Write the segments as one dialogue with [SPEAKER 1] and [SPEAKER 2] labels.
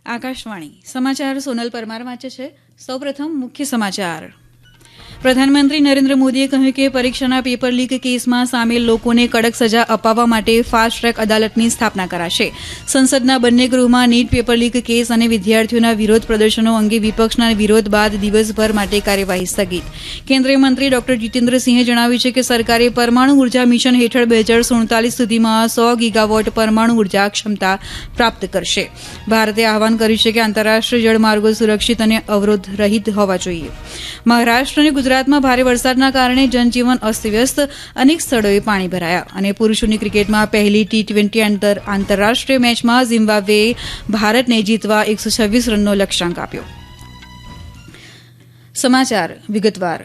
[SPEAKER 1] આકાશવાણી સમાચાર સોનલ પરમાર વાંચે છે. સૌપ્રથમ મુખ્ય સમાચાર. પ્રધાનમંત્રી નરેન્દ્ર મોદીએ કહ્યું કે પરીક્ષાના પેપર લીક કેસમાં સામેલ લોકોને કડક સજા અપાવવા માટે ફાસ્ટ ટ્રેક અદાલતની સ્થાપના કરાશે. સંસદના બંને ગૃહમાં નીટ પેપર લીક કેસ અને વિદ્યાર્થીઓના વિરોધ પ્રદર્શનો અંગે વિપક્ષના વિરોધ બાદ દિવસભર માટે કાર્યવાહી સ્થગિત. કેન્દ્રીય મંત્રી ડોક્ટર જીતેન્દ્રસિંહે જણાવ્યું છે કે સરકારે પરમાણુ ઉર્જા મિશન હેઠળ 2047 સુધીમાં 100 ગીગાવોટ પરમાણુ ઉર્જા ક્ષમતા પ્રાપ્ત કરશે. ભારતે આહવાન કર્યું છે કે આંતરરાષ્ટ્રીય જળમાર્ગો સુરક્ષિત અને અવરોધ રહિત હોવા જોઈએ. મહારાષ્ટ્ર અને ગુજરાતમાં ભારે વરસાદના કારણે જનજીવન અસ્તવ્યસ્ત, અનેક સ્થળોએ પાણી ભરાયા અને પુરુષોની ક્રિકેટમાં પહેલી T20 આંતરરાષ્ટ્રીય મેચમાં ઝિમ્બાબ્વેએ ભારતને જીતવા 126 રનનો લક્ષ્યાંક આપ્યો. સમાચાર વિગતવાર.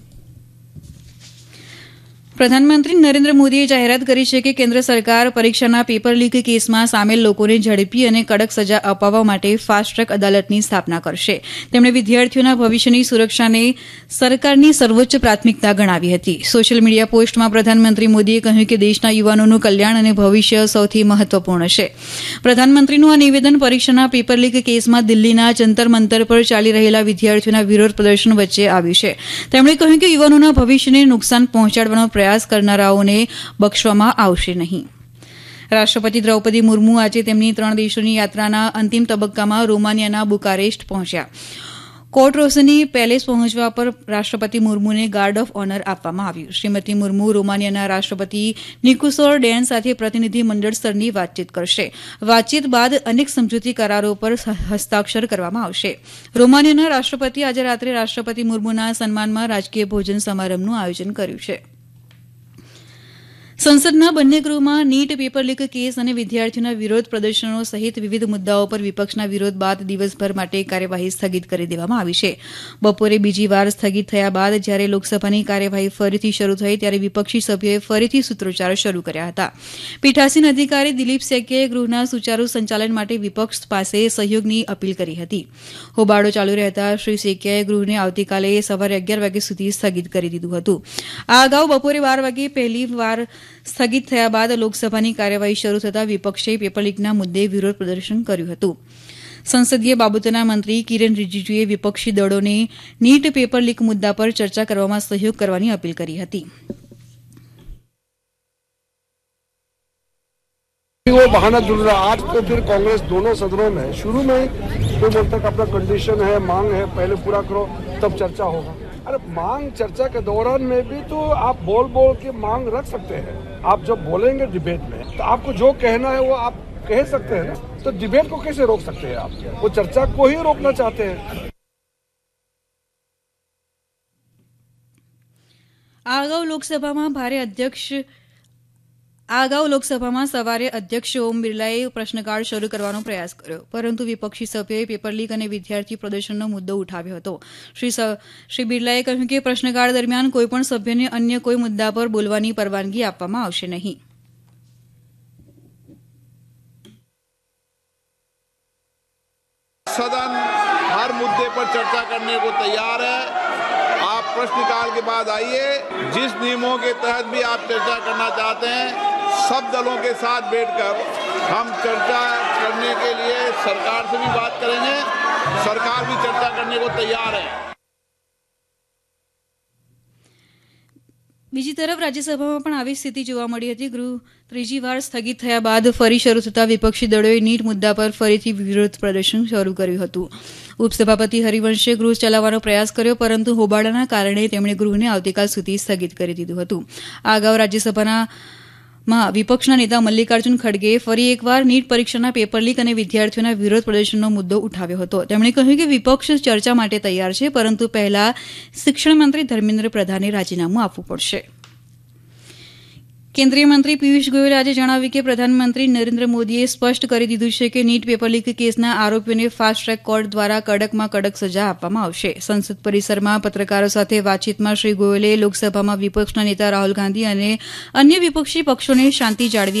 [SPEAKER 1] પ્રધાનમંત્રી નરેન્દ્ર મોદીએ જાહેરાત કરી છે કે કેન્દ્ર સરકાર પરીક્ષાના પેપર લીક કેસમાં સામેલ લોકોને ઝડપી અને કડક સજા અપાવવા માટે ફાસ્ટ ટ્રેક અદાલતની સ્થાપના કરશે. તેમણે વિદ્યાર્થીઓના ભવિષ્યની સુરક્ષાને સરકારની સર્વોચ્ચ પ્રાથમિકતા ગણાવી હતી. સોશિયલ મીડિયા પોસ્ટમાં પ્રધાનમંત્રી મોદીએ કહ્યું કે દેશના યુવાનોનું કલ્યાણ અને ભવિષ્ય સૌથી મહત્વપૂર્ણ છે. પ્રધાનમંત્રીનું આ નિવેદન પરીક્ષાના પેપર લીક કેસમાં દિલ્હીના જંતર મંતર પર ચાલી રહેલા વિદ્યાર્થીઓના વિરોધ પ્રદર્શન વચ્ચે આવ્યું છે. તેમણે કહ્યું કે યુવાનોના ભવિષ્યને નુકસાન પહોંચાડવાનો પ્રયાસ કરનારાઓને બક્ષવામાં આવશે નહીં. રાષ્ટ્રપતિ દ્રૌપદી મુર્મુ આજે તેમની 3 દેશોની યાત્રાના અંતિમ તબક્કામાં રોમાનિયાના બુકારેસ્ટ પહોંચ્યા. કોર્ટ રોસની પેલેસ પહોંચવા પર રાષ્ટ્રપતિ મુર્મુને ગાર્ડ ઓફ ઓનર આપવામાં આવ્યું. શ્રીમતી મુર્મુ રોમાનિયાના રાષ્ટ્રપતિ નિકુસોર ડેન સાથે પ્રતિનિધિ મંડળ સ્તરની વાતચીત કરશે. વાતચીત બાદ અનેક સમજૂતી કરારો પર હસ્તાક્ષર કરવામાં આવશે. રોમાનિયાના રાષ્ટ્રપતિ આજે રાત્રે રાષ્ટ્રપતિ મુર્મુના સન્માનમાં રાજકીય ભોજન સમારંભનું આયોજન કર્યું છે. સંસદના બંને ગૃહમાં નીટ પેપર લીક કેસ અને વિદ્યાર્થીઓના વિરોધ પ્રદર્શનો સહિત વિવિધ મુદ્દાઓ પર વિપક્ષના વિરોધ બાદ દિવસભર માટે કાર્યવાહી સ્થગિત કરી દેવામાં આવી છે. બપોરે બીજી વાર સ્થગિત થયા બાદ જ્યારે લોકસભાની કાર્યવાહી ફરીથી શરૂ થઈ ત્યારે વિપક્ષી સભ્યોએ ફરીથી સૂત્રોચ્ચાર શરૂ કર્યા હતા. પીઠાસીન અધિકારી દિલીપ સેકીએ ગૃહના સુચારુ સંચાલન માટે વિપક્ષ પાસે સહયોગની અપીલ કરી હતી. હોબાળો ચાલુ રહેતા શ્રી સેકીયાએ ગૃહને આવતીકાલે સવારે 11 વાગ્યા સુધી સ્થગિત કરી દીધું હતું. આ અગાઉ બપોરે 12 વાગે પહેલી વાર સ્થગિત થયા બાદ લોકસભાની કાર્યવાહી શરૂ થતાં વિપક્ષે પેપર લીકના મુદ્દે વિરોધ પ્રદર્શન કર્યું હતું. સંસદીય બાબતોના મંત્રી કિરેન રિજિજુએ વિપક્ષી દળોને નીટ પેપર લીક મુદ્દા પર ચર્ચા કરવામાં સહયોગ કરવાની અપીલ કરી હતી.
[SPEAKER 2] वो बहाना ढूंढ रहा है. आज तो फिर कांग्रेस दोनों सदनों में शुरू में कोई बोलता है अपना कंडीशन है, मांग है, पहले पूरा करो तब चर्चा होगा. अरे मांग चर्चा के दौरान में भी तो आप बोल के मांग रख सकते हैं. आप जब बोलेंगे डिबेट में तो आपको जो कहना है वो आप कह सकते हैं ना. तो डिबेट को कैसे रोक सकते हैं आप? वो चर्चा को ही रोकना चाहते हैं.
[SPEAKER 1] આ અગાઉ લોકસભામાં સવારે અધ્યક્ષ ઓમ બિરલાએ પ્રશ્નકાળ શરૂ કરવાનો પ્રયાસ કર્યો, પરંતુ વિપક્ષી સભ્યોએ પેપર લીક અને વિદ્યાર્થી પ્રદર્શનનો મુદ્દો ઉઠાવ્યો હતો. શ્રી બિરલાએ કહ્યું કે પ્રશ્નકાળ દરમિયાન કોઈપણ સભ્યને અન્ય કોઈ મુદ્દા પર બોલવાની પરવાનગી આપવામાં આવશે નહીં.
[SPEAKER 3] सदन हर मुद्दे पर चर्चा करने को तैयार है. आप प्रश्नकाल के बाद आइए. जिस नियमों के तहत भी आप चर्चा करना चाहते हैं, सब दलों के साथ बैठकर हम चर्चा करने के लिए सरकार से भी बात करेंगे. सरकार भी चर्चा करने को तैयार है.
[SPEAKER 1] બીજી તરફ રાજ્યસભામાં પણ આવી સ્થિતિ જોવા મળી હતી. ગૃહ ત્રીજી વાર સ્થગિત થયા બાદ ફરી શરૂ થતાં વિપક્ષી દળોએ નીટ મુદ્દા પર ફરીથી વિરોધ પ્રદર્શન શરૂ કર્યું હતું. ઉપસભાપતિ હરિવંશે ગૃહ ચલાવવાનો પ્રયાસ કર્યો, પરંતુ હોબાળાના કારણે તેમણે ગૃહને આવતીકાલ સુધી સ્થગિત કરી દીધું હતું. આ અગાઉ રાજ્યસભામાં વિપક્ષના નેતા મલ્લિકાર્જુન ખડગેએ ફરી એકવાર નીટ પરીક્ષાના પેપર લીક અને વિદ્યાર્થીઓના વિરોધ પ્રદર્શનનો મુદ્દો ઉઠાવ્યો હતો. તેમણે કહ્યું કે વિપક્ષ ચર્ચા માટે તૈયાર છે, પરંતુ પહેલા શિક્ષણ મંત્રી ધર્મેન્દ્ર પ્રધાને રાજીનામું આપવું પડશે. કેન્દ્રીય મંત્રી પિયુષ ગોયલે આજે જણાવ્યું કે પ્રધાનમંત્રી નરેન્દ્ર મોદીએ સ્પષ્ટ કરી દીધું છે કે નીટ પેપર લીક કેસના આરોપીઓને ફાસ્ટ ટ્રેક કોર્ટ દ્વારા કડકમાં કડક સજા આપવામાં આવશે. સંસદ પરિસરમાં પત્રકારો સાથે વાતચીતમાં શ્રી ગોયલે લોકસભામાં વિપક્ષના નેતા રાહુલ ગાંધી અને અન્ય વિપક્ષી પક્ષોને શાંતિ જાળવી